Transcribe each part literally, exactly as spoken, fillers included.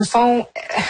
le fond,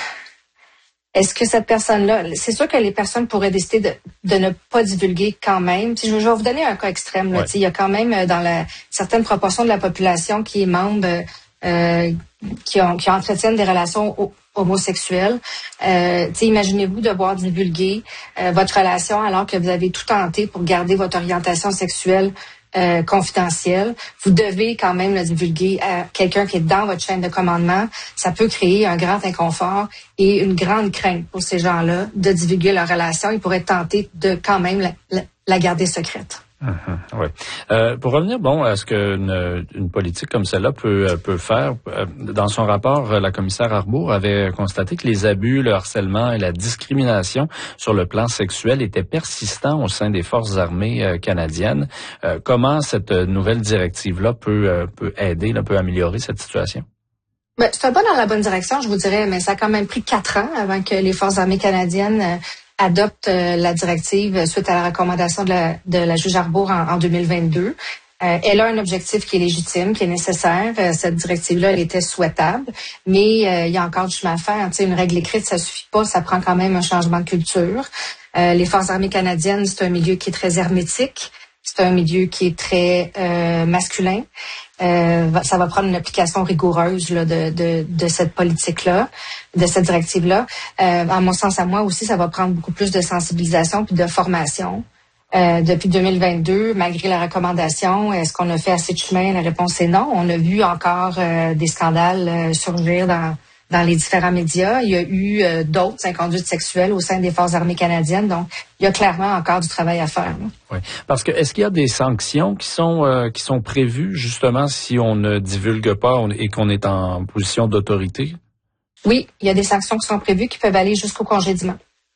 est-ce que cette personne-là, c'est sûr que les personnes pourraient décider de, de ne pas divulguer quand même. Je, je vais vous donner un cas extrême. Là, ouais. Il y a quand même dans la certaines proportions de la population qui est membre, euh, qui, ont, qui entretiennent des relations homosexuelles. Euh, imaginez-vous devoir divulguer euh, votre relation alors que vous avez tout tenté pour garder votre orientation sexuelle Euh, confidentiel. Vous devez quand même le divulguer à quelqu'un qui est dans votre chaîne de commandement. Ça peut créer un grand inconfort et une grande crainte pour ces gens-là de divulguer leur relation. Ils pourraient tenter de quand même la, la, la garder secrète. Mmh, oui. Euh, pour revenir, bon, à ce qu'une une politique comme celle-là peut peut faire, euh, dans son rapport, la commissaire Arbour avait constaté que les abus, le harcèlement et la discrimination sur le plan sexuel étaient persistants au sein des forces armées euh, canadiennes. Euh, comment cette nouvelle directive-là peut euh, peut aider, là, peut améliorer cette situation? Ben, c'est un pas dans la bonne direction, je vous dirais, mais ça a quand même pris quatre ans avant que les forces armées canadiennes euh, adopte euh, la directive suite à la recommandation de la, de la juge Arbour en, en deux mille vingt-deux. Euh, elle a un objectif qui est légitime, qui est nécessaire. Euh, cette directive-là, elle était souhaitable, mais euh, il y a encore du chemin à faire. Tu sais, une règle écrite, ça suffit pas, ça prend quand même un changement de culture. Euh, les Forces armées canadiennes, c'est un milieu qui est très hermétique. C'est un milieu qui est très euh, masculin. Euh, ça va prendre une application rigoureuse là, de, de, de cette politique-là, de cette directive-là. Euh, à mon sens, à moi aussi, ça va prendre beaucoup plus de sensibilisation puis de formation. Euh, depuis deux mille vingt-deux, malgré la recommandation, est-ce qu'on a fait assez de chemin? La réponse est non. On a vu encore euh, des scandales euh, surgir dans dans les différents médias. Il y a eu euh, d'autres inconduites sexuelles au sein des Forces armées canadiennes. Donc, il y a clairement encore du travail à faire. Là. Oui, parce que est-ce qu'il y a des sanctions qui sont euh, qui sont prévues justement si on ne divulgue pas on, et qu'on est en position d'autorité? Oui, il y a des sanctions qui sont prévues qui peuvent aller jusqu'au congédiement.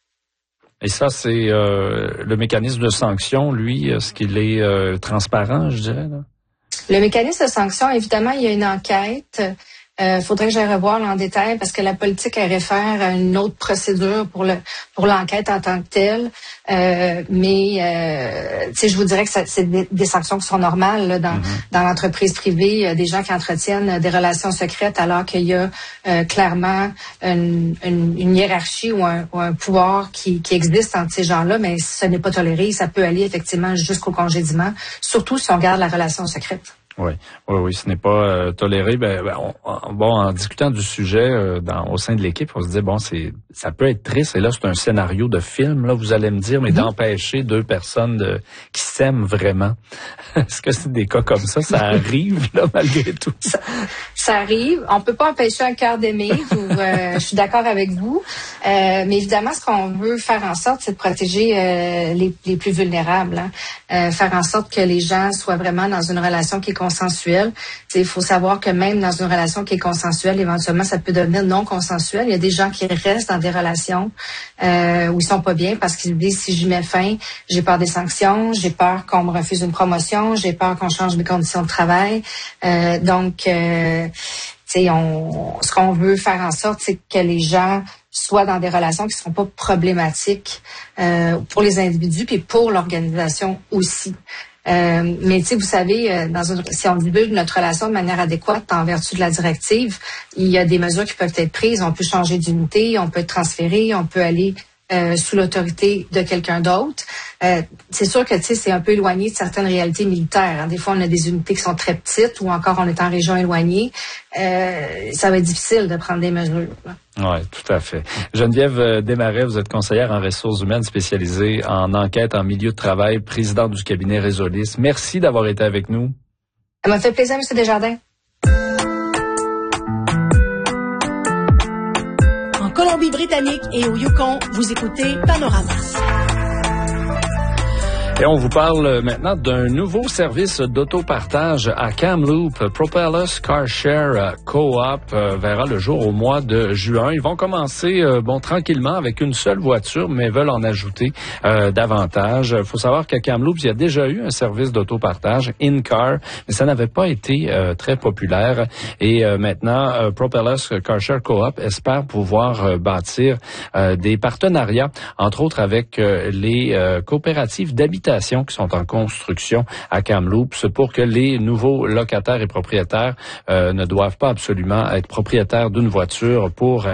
Et ça, c'est euh, le mécanisme de sanction, lui, est-ce qu'il est euh, transparent, je dirais? Là? Le mécanisme de sanction, évidemment, il y a une enquête. Euh, faudrait que j'aille revoir là, en détail parce que la politique elle réfère à une autre procédure pour le pour l'enquête en tant que telle. Euh, mais euh, tu sais, je vous dirais que ça, c'est des, des sanctions qui sont normales là, dans mm-hmm. dans l'entreprise privée, euh, des gens qui entretiennent des relations secrètes alors qu'il y a euh, clairement une, une, une hiérarchie ou un, ou un pouvoir qui, qui existe entre ces gens-là, mais ce n'est pas toléré. Ça peut aller effectivement jusqu'au congédiement, surtout si on garde la relation secrète. Oui, oui, oui, ce n'est pas euh, toléré. Ben, ben on, bon, en discutant du sujet euh, dans, au sein de l'équipe, on se disait bon, c'est, ça peut être triste. Et là, c'est un scénario de film. Là, vous allez me dire, mais mm-hmm. d'empêcher deux personnes de, qui s'aiment vraiment. Est-ce que c'est des cas comme ça, ça arrive là malgré tout? Ça, ça arrive. On peut pas empêcher un cœur d'aimer. Vous, euh, je suis d'accord avec vous. Euh, mais évidemment, ce qu'on veut faire en sorte, c'est de protéger euh, les, les plus vulnérables. Hein. Euh, faire en sorte que les gens soient vraiment dans une relation qui est consensuelle. Il faut savoir que même dans une relation qui est consensuelle, éventuellement, ça peut devenir non consensuel. Il y a des gens qui restent dans des relations euh, où ils sont pas bien parce qu'ils disent si j'y mets fin, j'ai peur des sanctions, j'ai peur qu'on me refuse une promotion, j'ai peur qu'on change mes conditions de travail. Euh, donc, euh, on, ce qu'on veut faire en sorte, c'est que les gens soient dans des relations qui ne seront pas problématiques euh, pour les individus puis pour l'organisation aussi. Euh, mais tu sais, vous savez, dans une, si on divulgue notre relation de manière adéquate en vertu de la directive, il y a des mesures qui peuvent être prises. On peut changer d'unité, on peut être transféré, on peut aller euh, sous l'autorité de quelqu'un d'autre. Euh, c'est sûr que tu sais, c'est un peu éloigné de certaines réalités militaires. Hein. Des fois, on a des unités qui sont très petites ou encore on est en région éloignée. Euh, ça va être difficile de prendre des mesures. Oui, tout à fait. Geneviève Desmarais, vous êtes conseillère en ressources humaines spécialisée en enquête en milieu de travail, présidente du cabinet Résolis. Merci d'avoir été avec nous. Ça m'a fait plaisir, M. Desjardins. En Colombie-Britannique et au Yukon, vous écoutez Panorama. Et on vous parle maintenant d'un nouveau service d'autopartage à Kamloops. Propellus Car Share Co-op euh, verra le jour au mois de juin. Ils vont commencer euh, bon tranquillement avec une seule voiture, mais veulent en ajouter euh, davantage. Il faut savoir qu'à Kamloops, il y a déjà eu un service d'autopartage, InCar, mais ça n'avait pas été euh, très populaire. Et euh, maintenant, euh, Propellus Car Share Co-op espère pouvoir euh, bâtir euh, des partenariats, entre autres avec euh, les euh, coopératives d'habitation habitations qui sont en construction à Kamloops pour que les nouveaux locataires et propriétaires euh, ne doivent pas absolument être propriétaires d'une voiture pour